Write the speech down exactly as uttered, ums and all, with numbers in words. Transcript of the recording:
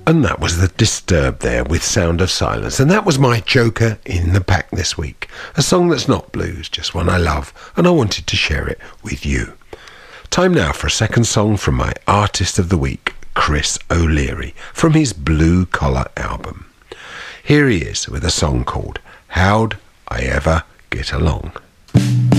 And that was The Disturbed there with Sound of Silence. And that was my Joker in the pack this week. A song that's not blues, just one I love, and I wanted to share it with you. Time now for a second song from my Artist of the Week, Chris O'Leary, from his Blue Collar album. Here he is with a song called How'd I Ever Get Along.